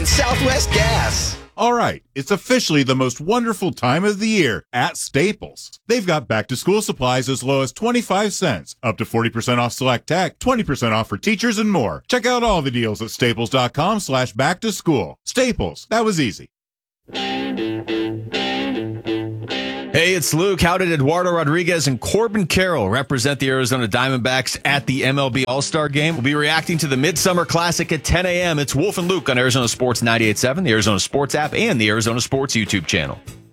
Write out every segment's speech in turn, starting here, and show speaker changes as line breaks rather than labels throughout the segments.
It's Southwest Gas.
All right, it's officially the most wonderful time of the year at Staples. They've got back-to-school supplies as low as 25 cents, up to 40% off select tech, 20% off for teachers, and more. Check out all the deals at staples.com/back-to-school. Staples, that was easy.
Hey, it's Luke. How did Eduardo Rodriguez and Corbin Carroll represent the Arizona Diamondbacks at the MLB All-Star Game? We'll be reacting to the Midsummer Classic at 10 a.m. It's Wolf and Luke on Arizona Sports 98.7, the Arizona Sports app, and the Arizona Sports YouTube channel.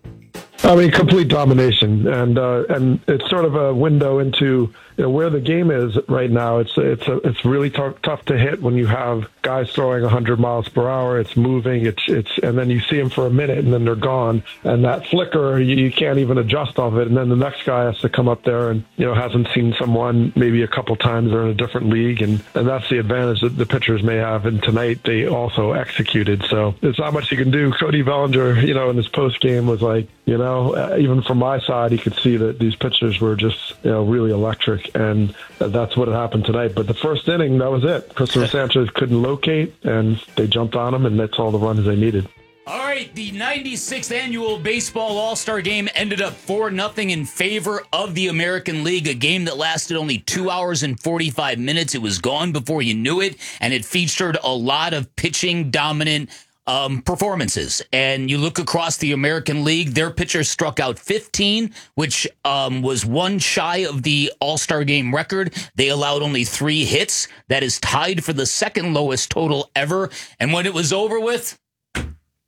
I mean, complete domination, and it's sort of a window into where the game is right now. It's really tough to hit when you have guys throwing 100 miles per hour. It's moving. And then you see them for a minute, and then they're gone. And that flicker, you can't even adjust off it. And then the next guy has to come up there and hasn't seen someone maybe a couple times or in a different league, and that's the advantage that the pitchers may have. And tonight they also executed. So there's not much you can do. Cody Bellinger, in his post game was like, even from my side, you could see that these pitchers were just, really electric, and that's what happened tonight. But the first inning, that was it. Christopher Sanchez couldn't locate, and they jumped on him, and that's all the runs they needed.
All right, the 96th Annual Baseball All-Star Game ended up 4-0 in favor of the American League, a game that lasted only 2 hours and 45 minutes. It was gone before you knew it, and it featured a lot of pitching-dominant performances. And you look across the American League, their pitchers struck out 15, which was one shy of the All-Star Game record. They allowed only 3 hits. That is tied for the second lowest total ever. And when it was over with, it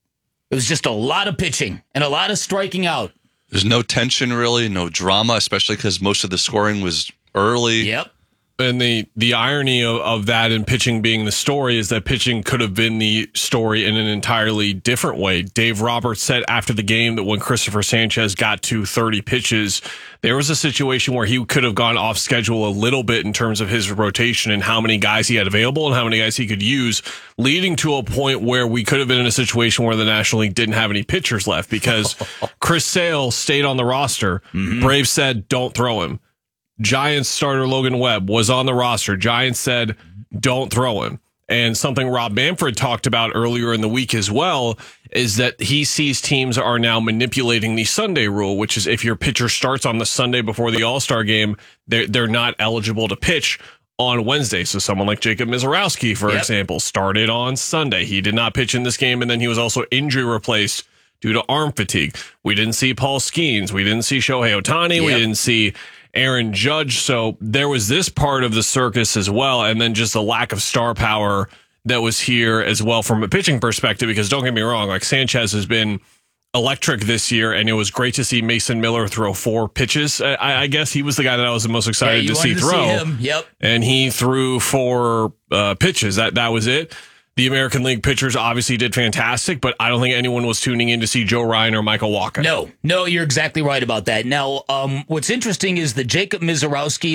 was just a lot of pitching and a lot of striking out.
There's no tension, really, no drama, especially because most of the scoring was early.
Yep.
And the irony of that and pitching being the story is that pitching could have been the story in an entirely different way. Dave Roberts said after the game that when Christopher Sanchez got to 30 pitches, there was a situation where he could have gone off schedule a little bit in terms of his rotation and how many guys he had available and how many guys he could use, leading to a point where we could have been in a situation where the National League didn't have any pitchers left because Chris Sale stayed on the roster. Mm-hmm. Braves said, don't throw him. Giants starter Logan Webb was on the roster. Giants said, don't throw him. And something Rob Manfred talked about earlier in the week as well is that he sees teams are now manipulating the Sunday rule, which is if your pitcher starts on the Sunday before the All-Star game, they're not eligible to pitch on Wednesday. So someone like Jacob Mizorowski, for example, started on Sunday. He did not pitch in this game, and then he was also injury replaced due to arm fatigue. We didn't see Paul Skeens. We didn't see Shohei Ohtani. We didn't see Aaron Judge. So there was this part of the circus as well, and then just a lack of star power that was here as well from a pitching perspective, because don't get me wrong, like Sanchez has been electric this year, and it was great to see Mason Miller throw 4 pitches. I guess he was the guy that I was the most excited to see throw.
Him. Yep.
And he threw 4 pitches. That was it. The American League pitchers obviously did fantastic, but I don't think anyone was tuning in to see Joe Ryan or Michael Wacha.
No, you're exactly right about that. Now, what's interesting is the Jacob Mizorowski,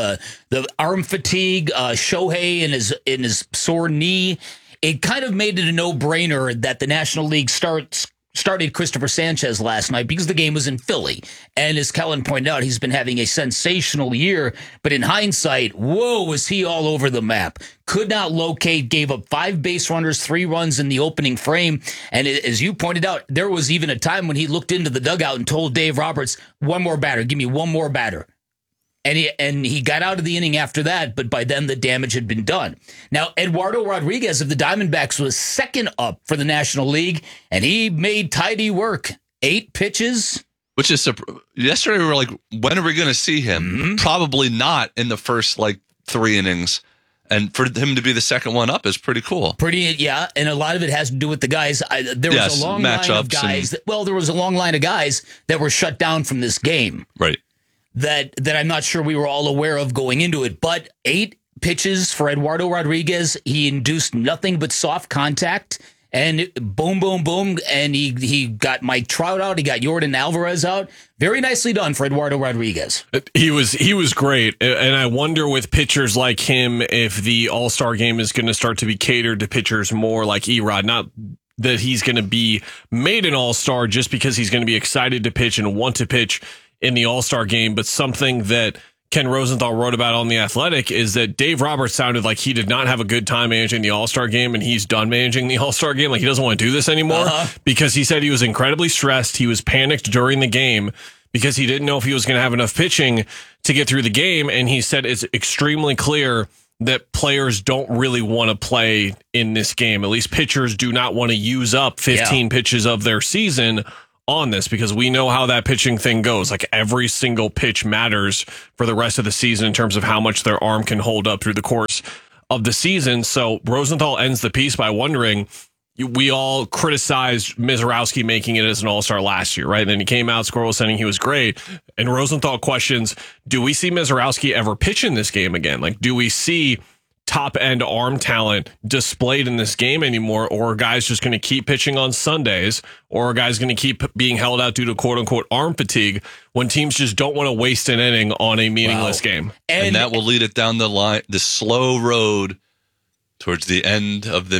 the arm fatigue, Shohei in his sore knee. It kind of made it a no-brainer that the National League started Christopher Sanchez last night because the game was in Philly. And as Kellen pointed out, he's been having a sensational year. But in hindsight, whoa, was he all over the map. Could not locate, gave up 5 base runners, 3 runs in the opening frame. And as you pointed out, there was even a time when he looked into the dugout and told Dave Roberts, one more batter, give me one more batter. And he got out of the inning after that, but by then the damage had been done. Now, Eduardo Rodriguez of the Diamondbacks was second up for the National League, and he made tidy work. 8 pitches.
Which is, yesterday we were like, when are we going to see him? Mm-hmm. Probably not in the first 3 innings. And for him to be the second one up is pretty cool.
Yeah. And a lot of it has to do with the guys. There was a long line of guys. There was a long line of guys that were shut down from this game.
Right.
That I'm not sure we were all aware of going into it. But 8 pitches for Eduardo Rodriguez. He induced nothing but soft contact. And boom, boom, boom. And he got Mike Trout out. He got Yordan Alvarez out. Very nicely done for Eduardo Rodriguez.
He was great. And I wonder with pitchers like him if the All-Star game is going to start to be catered to pitchers more like Erod. Not that he's going to be made an All-Star just because he's going to be excited to pitch and want to pitch in the All-Star game, but something that Ken Rosenthal wrote about on The Athletic is that Dave Roberts sounded like he did not have a good time managing the All-Star game, and he's done managing the All-Star game. Like, he doesn't want to do this anymore because he said he was incredibly stressed. He was panicked during the game because he didn't know if he was going to have enough pitching to get through the game. And he said it's extremely clear that players don't really want to play in this game. At least pitchers do not want to use up 15 pitches of their season on this, because we know how that pitching thing goes. Like, every single pitch matters for the rest of the season in terms of how much their arm can hold up through the course of the season. So Rosenthal ends the piece by wondering, we all criticized Mizorowski making it as an All-Star last year, right? And then he came out, scoreless saying he was great. And Rosenthal questions, do we see Mizorowski ever pitch in this game again? Like, do we see top-end arm talent displayed in this game anymore, or are guys just going to keep pitching on Sundays, or are guys going to keep being held out due to quote-unquote arm fatigue when teams just don't want to waste an inning on a meaningless game?
And that will lead it down the line, the slow road towards the end of the